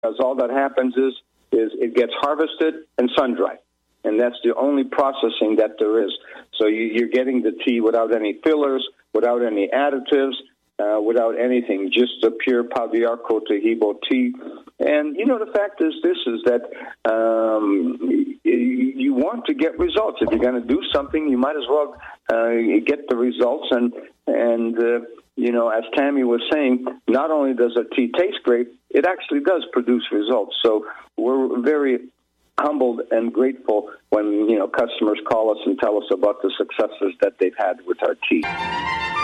because all that happens is it gets harvested and sun-dried. And that's the only processing that there is. So you're getting the tea without any fillers, without any additives, without anything, just a pure Patriarcho Tahibo tea. And, the fact is that you want to get results. If you're going to do something, you might as well get the results. And as Tammy was saying, not only does a tea taste great, it actually does produce results. So we're very humbled and grateful when, customers call us and tell us about the successes that they've had with our tea.